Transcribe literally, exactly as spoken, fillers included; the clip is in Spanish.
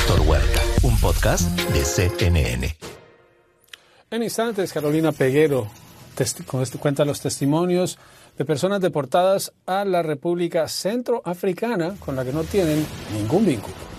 Doctor Huerta, un podcast de C N N. En instantes, Carolina Peguero cuenta los testimonios de personas deportadas a la República Centroafricana con la que no tienen ningún vínculo.